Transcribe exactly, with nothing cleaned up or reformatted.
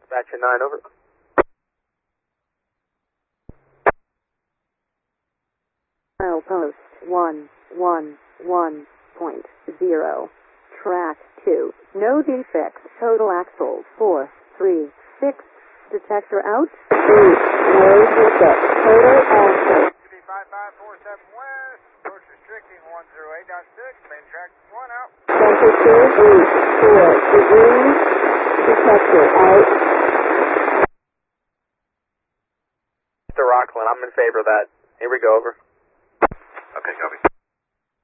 Dispatcher nine, over. Milepost one one one point zero. Track two. No defects. Total axle four three six. Detector out. Eight. No defects. Total axle. five five four seven west. Approach restricting one zero eight point six. Main track one out. Temperature eight four degrees. Detector out. Mister Rockland, I'm in favor of that. Here we go, over. Okay, copy.